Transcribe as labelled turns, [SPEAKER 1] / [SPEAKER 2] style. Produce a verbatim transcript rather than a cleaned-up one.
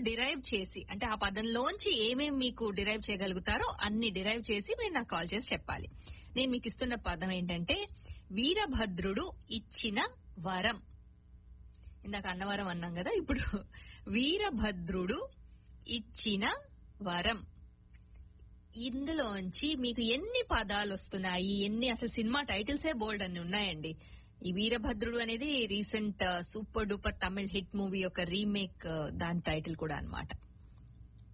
[SPEAKER 1] Derive చేసి, అంటే ఆ పదంలోంచి ఏమేమి మీకు డిరైవ్ చేయగలుగుతారో అన్ని డిరైవ్ చేసి మీరు నాకు కాల్ చేసి చెప్పాలి. నేను మీకు ఇస్తున్న పదం ఏంటంటే వీరభద్రుడు ఇచ్చిన వరం. ఇందాక అన్నవరం అన్నాం కదా, ఇప్పుడు వీరభద్రుడు ఇచ్చిన వరం. ఇందులోంచి మీకు ఎన్ని పదాలు వస్తున్నాయి, ఎన్ని, అసలు సినిమా టైటిల్సే బోల్డ్ అన్ని ఉన్నాయండి. ఈ వీరభద్రుడు అనేది recent super duper Tamil hit movie యొక్క రీమేక్, దాని టైటిల్ కూడా అన్నమాట.